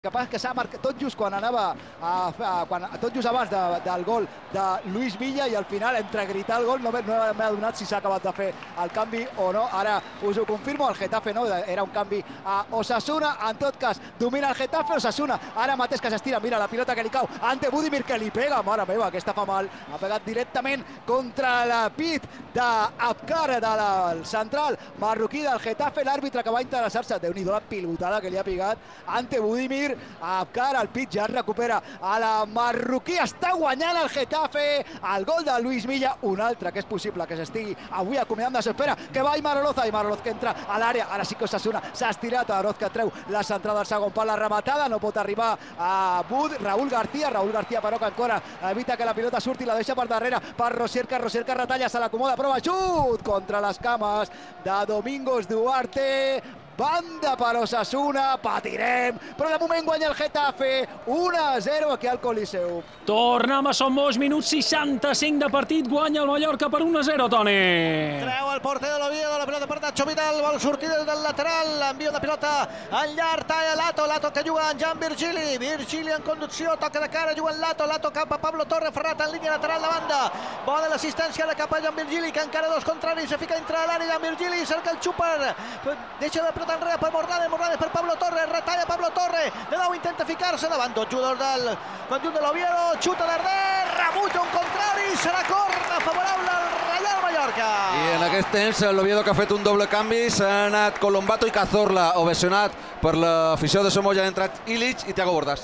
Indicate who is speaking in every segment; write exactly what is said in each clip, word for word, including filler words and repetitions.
Speaker 1: El que passa és que s'ha marcat tot just quan anava a, a, quan, tot just abans de, del gol de Luis Villa, i al final entre gritar el gol no m'he no adonat si s'ha acabat de fer el canvi o no. Ara us ho confirmo, el Getafe no, era un canvi a Osasuna. En tot cas, domina el Getafe, Osasuna ara mateix que s'estira, mira la pilota que li cau ante Budimir, que li pega, mare meva, aquesta fa mal, ha pegat directament contra el pit d'Abkar, del central marroquí del Getafe. L'àrbitre que va interessar-se, déu-n'hi-do la pilotada que li ha pegat ante Budimir. Abkar, el pit ja es recupera a la marroquí, està guanyant el Getafe, el gol de Luis Villa, un altre que és possible que s'estigui avui acomiadant de s'espera, que va Aimar Oloz, Aimar Oloz que entra a l'àrea, ara sí que Osasuna s'ha estirat, Oloz que treu la centrada del segon pal, la rematada, no pot arribar a Bud, Raúl García, Raúl García però que encara evita que la pilota surti, la deixa per darrere per Rosier, que Rosier que retalla, se l'acomoda, prova xut contra les cames de Domingos Duarte. Banda per Osasuna, patirem, però de moment guanya el Getafe, un a zero aquí al Coliseu.
Speaker 2: Tornem a Son Moix, minut seixanta-cinc de partit, guanya el Mallorca per un a zero, Toni.
Speaker 3: Treu el porter de l'Oviedo, la pilota per Nacho Vidal, vol sortir des del lateral, envia una pilota en llarg, talla Lato, Lato que juga en Jan Virgili, Virgili en conducció, toca de cara, juga en Lato, Lato cap a Pablo Torre, Ferrat en línia lateral de banda, bona l'assistència de cap a Jan Virgili, que encara dos contraris, se fica dintre de l'àrea, Jan Virgili, cerca el xúper, deixa de pilota enrere per Morales, Morales per Pablo Torre, retalla Pablo Torre, de nou intenta ficar-se davant dos jugadors del conjunt de l'Oviedo, xuta Darder, rebutja un contrari, serà corna favorable al Real Mallorca.
Speaker 4: I en aquest temps l'Oviedo, que ha fet un doble canvi, s'ha anat Colombato i Cazorla, ovacionat per l'afició de Son Moix, han entrat Illich i Thiago Bordas.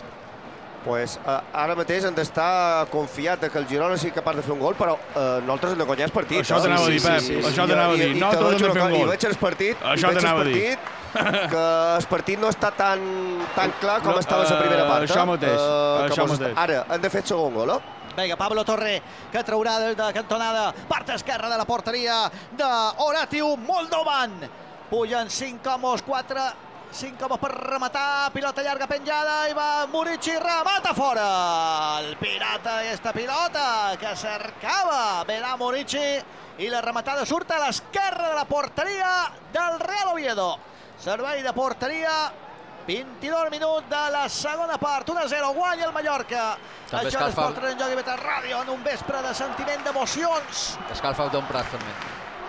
Speaker 5: Pues, uh, ara mateix hem d'estar confiat que el Girona sigui capaç de fer un gol, però uh, nosaltres hem de guanyar el partit.
Speaker 6: Això t'anava a dir, Pep, sí, sí, sí. això t'anava a dir. Nosaltres hem de fer un gol.
Speaker 5: I veig el partit,
Speaker 6: això t'anava a dir.
Speaker 5: Que el partit no està tan, tan clar com no, estava a la primera part.
Speaker 6: Això mateix,
Speaker 5: uh,
Speaker 6: això mateix.
Speaker 5: Ara hem de fer el segon gol, eh?
Speaker 3: Vinga, Pablo Torre, que traurà des de cantonada, part esquerra de la porteria d'Horatiu Moldovan. Pugen cinc homes, quatre... cinc homes per rematar, pilota llarga penjada i va Murici, remata fora el pirata, aquesta pilota que cercava Verà Murici, i la rematada surt a l'esquerra de la porteria del Real Oviedo. Servei de porteria, vint-i-dos minuts de la segona part, un a zero, guanya el Mallorca.
Speaker 4: També
Speaker 3: això és
Speaker 4: escalfa...
Speaker 3: Porter en Joc i Beta Ràdio en un vespre de sentiment, d'emocions.
Speaker 4: Escalfa Don Prat també.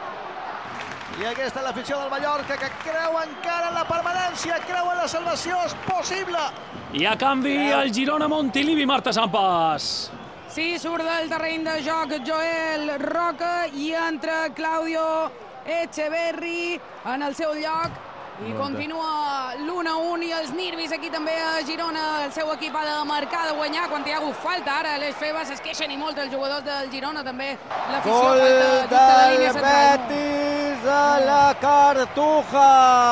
Speaker 3: I aquesta és l'afició del Mallorca, que creu encara en la permanència, creu en la salvació, és possible.
Speaker 2: I a canvi el Girona Montilivi, Marta Sampas.
Speaker 7: Sí, surt del terreny de joc Joel Roca i entra Claudio Echeverri en el seu lloc. I continua l'un a un i els nervis aquí també a Girona. El seu equip ha de marcar, de guanyar quan hi ha hagut falta. Ara l'Eix Febas es queixen i molt els jugadors del Girona també. L'afició falta just a la línia central.
Speaker 8: Gol del Betis a la Cartuja.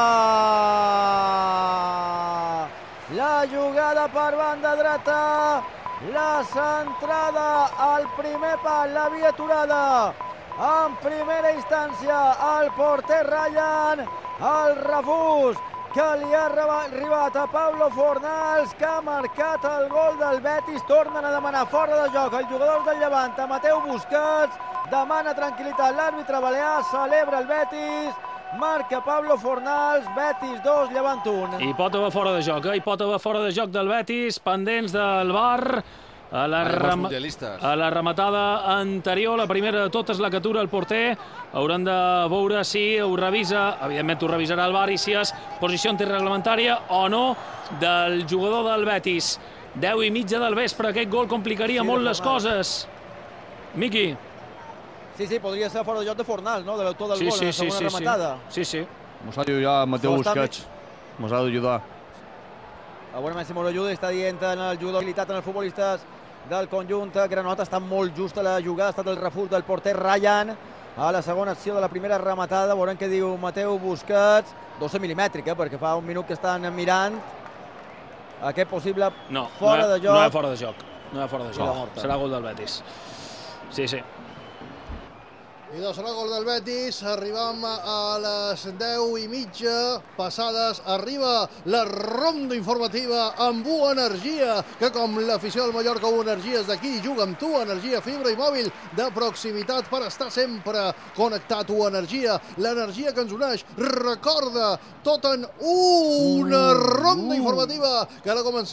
Speaker 8: La jugada per banda dreta. La centrada al primer pal, l'havia aturada en primera instància el porter Ryan. El refús que li ha arribat a Pablo Fornals, que ha marcat el gol del Betis. Tornen a demanar fora de joc els jugadors del Llevant. Mateu Busquets demana tranquil·litat l'àrbitre balear, celebra el Betis, marca Pablo Fornals, Betis dos, Llevant un.
Speaker 2: I pot haver fora de joc, eh? I pot haver fora de joc del Betis, pendents del V A R. A la, rem... a la rematada anterior, la primera de totes, la que atura el porter. Hauran de veure si ho revisa, evidentment ho revisarà el V A R, i si és posició antirreglamentària o no del jugador del Betis. deu i mitja del vespre, aquest gol complicaria sí, molt les coses. Miqui.
Speaker 8: Sí, sí, podria ser fora de joc de Fornals, no? De l'autor del
Speaker 2: sí,
Speaker 8: gol,
Speaker 2: sí,
Speaker 8: en la segona
Speaker 2: sí,
Speaker 8: rematada.
Speaker 2: Sí, sí.
Speaker 6: Mos ha d'ajudar Mateu Busquets. Mos ha d'ajudar.
Speaker 8: Segurament si mos ajuda, està dient en el jugador habilitat en els futbolistes del conjunt granota. Està molt justa la jugada, ha estat el refús del porter Ryan a la segona acció de la primera rematada. Veurem què diu Mateu Busquets. doce milimètric, eh, perquè fa un minut que estan mirant aquest possible
Speaker 2: no,
Speaker 8: fora
Speaker 2: no,
Speaker 8: de joc.
Speaker 2: No hi ha fora de joc, no hi ha fora de joc. No, serà gol del Betis. Sí, sí.
Speaker 9: I doncs serà gol del Betis, arribam a les deu i mitja passades, arriba la ronda informativa amb U Energia, que com l'afició del Mallorca, U Energia és d'aquí, juga amb tu, Energia, fibra i mòbil de proximitat per estar sempre connectat. U Energia, l'energia que ens uneix, recorda, tot en una ronda informativa que l'ha començat